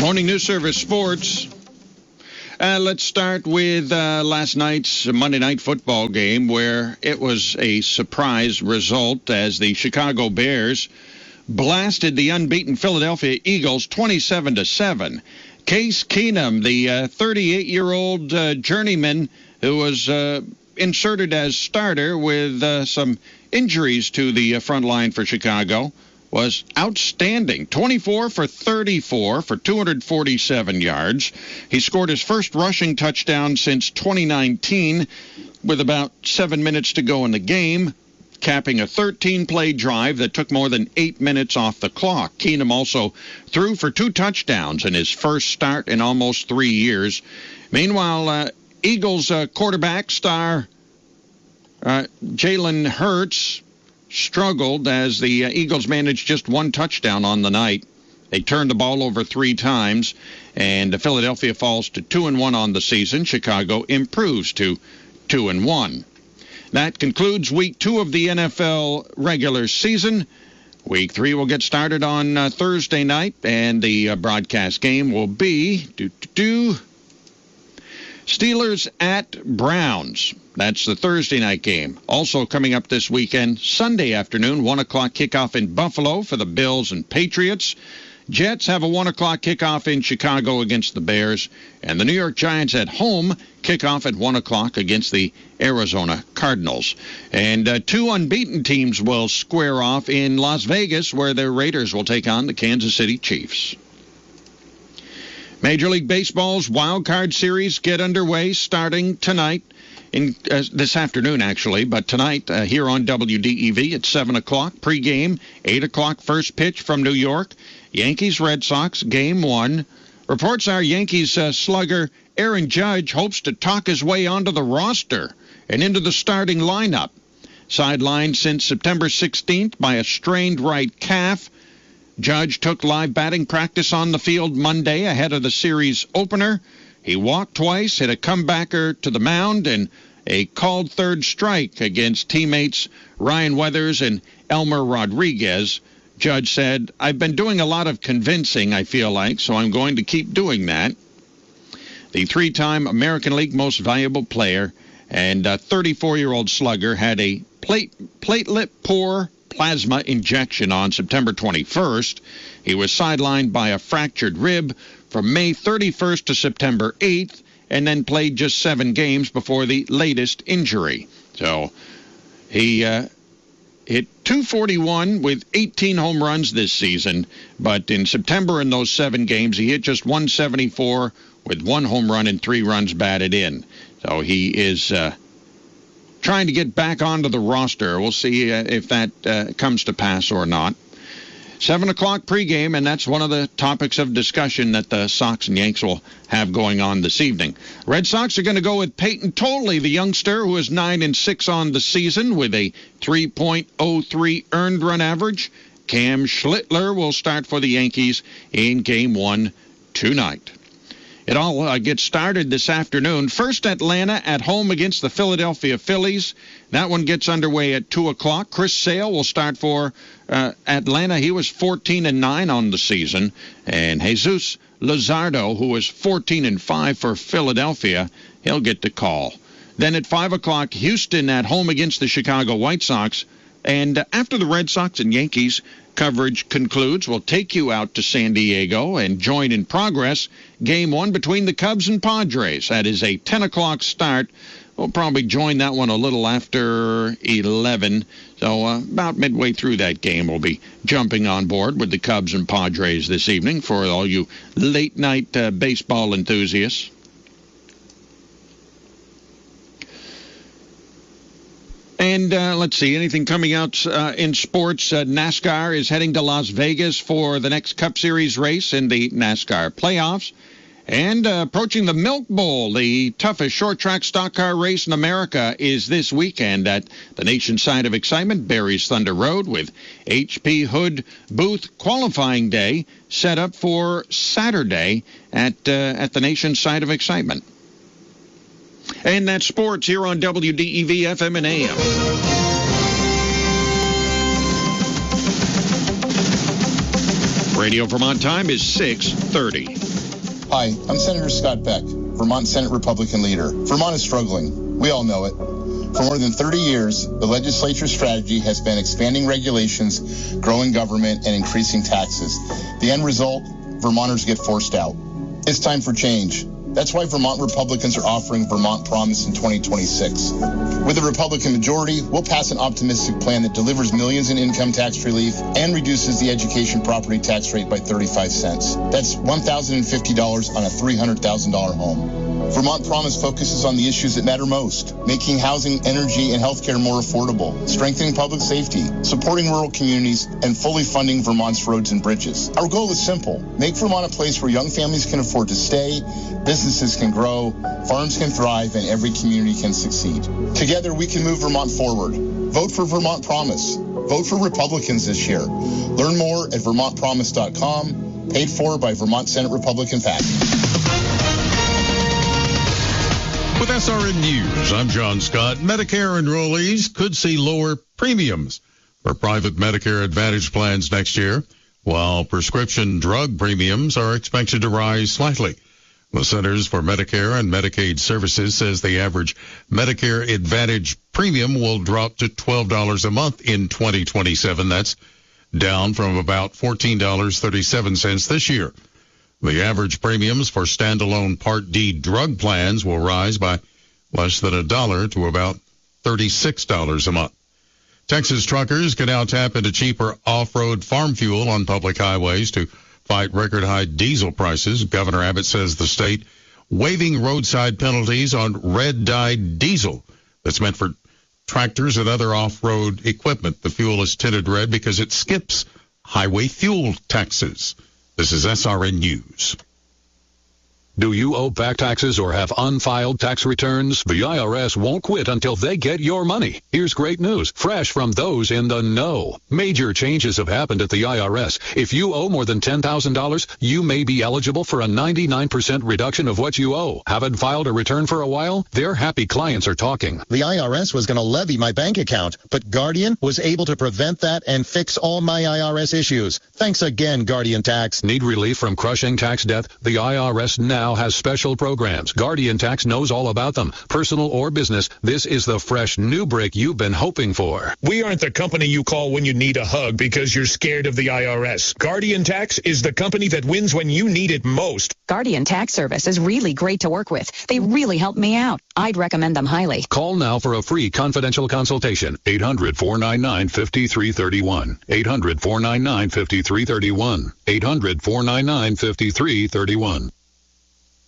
Morning News Service Sports. Let's start with last night's Monday Night Football game, where it was a surprise result as the Chicago Bears blasted the unbeaten Philadelphia Eagles 27-7. Case Keenum, the 38-year-old journeyman who was inserted as starter with some injuries to the front line for Chicago, was outstanding. 24 for 34 for 247 yards. He scored his first rushing touchdown since 2019 with about 7 minutes to go in the game, capping a 13-play drive that took more than 8 minutes off the clock. Keenum also threw for 2 touchdowns in his first start in almost 3 years. Meanwhile, Eagles quarterback star Jalen Hurts struggled as the Eagles managed just 1 touchdown on the night. They turned the ball over 3 times, and Philadelphia falls to 2-1 on the season. Chicago improves to 2-1. That concludes Week 2 of the NFL regular season. Week 3 will get started on Thursday night, and the broadcast game will be Steelers at Browns. That's the Thursday night game. Also coming up this weekend, Sunday afternoon, 1 o'clock kickoff in Buffalo for the Bills and Patriots. Jets have a 1 o'clock kickoff in Chicago against the Bears. And the New York Giants at home kick off at 1 o'clock against the Arizona Cardinals. And 2 unbeaten teams will square off in Las Vegas, where the Raiders will take on the Kansas City Chiefs. Major League Baseball's Wild Card Series get underway starting tonight, this afternoon actually, but tonight here on WDEV at 7 o'clock, pregame, 8 o'clock first pitch from New York, Yankees-Red Sox, Game 1. Reports are Yankees slugger Aaron Judge hopes to talk his way onto the roster and into the starting lineup. Sidelined since September 16th by a strained right calf, Judge took live batting practice on the field Monday ahead of the series opener. He walked twice, hit a comebacker to the mound, and a called third strike against teammates Ryan Weathers and Elmer Rodriguez. Judge said, "I've been doing a lot of convincing, I feel like, so I'm going to keep doing that." The 3-time American League Most Valuable Player and 34-year-old slugger had a platelet-poor plasma injection on September 21st. He was sidelined by a fractured rib from May 31st to September 8th, and then played just 7 games before the latest injury. So he hit .241 with 18 home runs this season, but in September in those 7 games, he hit just .174 with 1 home run and 3 runs batted in. So he is trying to get back onto the roster. We'll see if that comes to pass or not. 7 o'clock pregame, and that's one of the topics of discussion that the Sox and Yanks will have going on this evening. Red Sox are going to go with Peyton Tolley, the youngster who is 9-6 on the season with a 3.03 earned run average. Cam Schlittler will start for the Yankees in Game 1 tonight. It all gets started this afternoon. First, Atlanta at home against the Philadelphia Phillies. That one gets underway at 2 o'clock. Chris Sale will start for Atlanta. He was 14-9 on the season. And Jesus Luzardo, who was 14-5 for Philadelphia, he'll get the call. Then at 5 o'clock, Houston at home against the Chicago White Sox. And after the Red Sox and Yankees coverage concludes, we'll take you out to San Diego and join in progress Game 1 between the Cubs and Padres. That is a 10 o'clock start. We'll probably join that one a little after 11. So about midway through that game, we'll be jumping on board with the Cubs and Padres this evening for all you late-night baseball enthusiasts. And let's see, anything coming out in sports? NASCAR is heading to Las Vegas for the next Cup Series race in the NASCAR playoffs. And approaching the Milk Bowl, the toughest short-track stock car race in America is this weekend at the Nation Side of Excitement, Barry's Thunder Road, with H.P. Hood Booth qualifying day set up for Saturday at the Nation Side of Excitement. And that's sports here on WDEV FM and AM. Radio Vermont time is 6:30. Hi, I'm Senator Scott Beck, Vermont Senate Republican leader. Vermont is struggling. We all know it. For more than 30 years, the legislature's strategy has been expanding regulations, growing government, and increasing taxes. The end result, Vermonters get forced out. It's time for change. That's why Vermont Republicans are offering Vermont Promise in 2026. With a Republican majority, we'll pass an optimistic plan that delivers millions in income tax relief and reduces the education property tax rate by 35 cents. That's $1,050 on a $300,000 home. Vermont Promise focuses on the issues that matter most, making housing, energy, and healthcare more affordable, strengthening public safety, supporting rural communities, and fully funding Vermont's roads and bridges. Our goal is simple: make Vermont a place where young families can afford to stay, businesses can grow, farms can thrive, and every community can succeed. Together, we can move Vermont forward. Vote for Vermont Promise. Vote for Republicans this year. Learn more at vermontpromise.com, paid for by Vermont Senate Republican PAC. With SRN News, I'm John Scott. Medicare enrollees could see lower premiums for private Medicare Advantage plans next year, while prescription drug premiums are expected to rise slightly. The Centers for Medicare and Medicaid Services says the average Medicare Advantage premium will drop to $12 a month in 2027. That's down from about $14.37 this year. The average premiums for standalone Part D drug plans will rise by less than $1 to about $36 a month. Texas truckers can now tap into cheaper off-road farm fuel on public highways to fight record-high diesel prices. Governor Abbott says the state waiving roadside penalties on red-dyed diesel that's meant for tractors and other off-road equipment. The fuel is tinted red because it skips highway fuel taxes. This is SRN News. Do you owe back taxes or have unfiled tax returns? The IRS won't quit until they get your money. Here's great news, fresh from those in the know. Major changes have happened at the IRS. If you owe more than $10,000, you may be eligible for a 99% reduction of what you owe. Haven't filed a return for a while? Their happy clients are talking. The IRS was going to levy my bank account, but Guardian was able to prevent that and fix all my IRS issues. Thanks again, Guardian Tax. Need relief from crushing tax debt? The IRS now has special programs. Guardian Tax knows all about them. Personal or business, this is the fresh new break you've been hoping for. We aren't the company you call when you need a hug because you're scared of the IRS. Guardian Tax is the company that wins when you need it most. Guardian Tax Service is really great to work with. They really helped me out. I'd recommend them highly. Call now for a free confidential consultation. 800-499-5331. 800-499-5331. 800-499-5331.